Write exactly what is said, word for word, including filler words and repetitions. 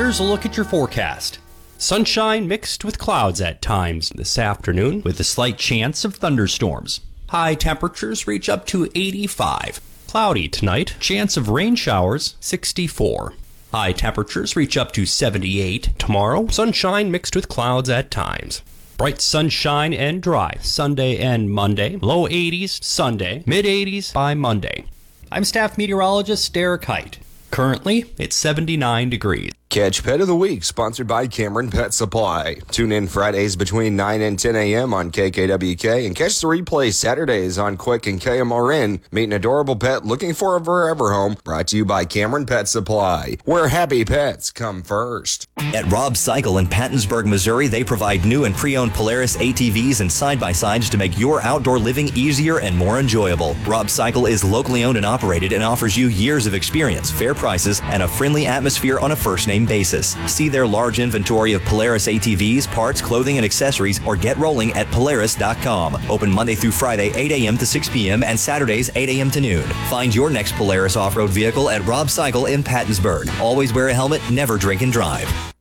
Here's a look at your forecast. Sunshine mixed with clouds at times this afternoon, with a slight chance of thunderstorms. High temperatures reach up to eighty-five. Cloudy tonight, chance of rain showers, sixty-four. High temperatures reach up to seventy-eight. Tomorrow, sunshine mixed with clouds at times. Bright sunshine and dry Sunday and Monday. Low eighties Sunday, mid eighties by Monday. I'm staff meteorologist Derek Height. Currently, it's seventy-nine degrees. Catch Pet of the Week, sponsored by Cameron Pet Supply. Tune in Fridays between nine and ten a.m. on K K W K and catch the replay Saturdays on Quick and K M R N. Meet an adorable pet looking for a forever home. Brought to you by Cameron Pet Supply, where happy pets come first. At Rob Cycle in Pattonsburg, Missouri, they provide new and pre-owned Polaris A T Vs and side-by-sides to make your outdoor living easier and more enjoyable. Rob Cycle is locally owned and operated and offers you years of experience, fair prices, and a friendly atmosphere on a first-name basis. See their large inventory of Polaris A T Vs, parts, clothing, and accessories, or get rolling at Polaris dot com. Open Monday through Friday, eight a.m. to six p.m. and Saturdays, eight a.m. to noon. Find your next Polaris off-road vehicle at Rob Cycle in Pattonsburg. Always wear a helmet, never drink and drive.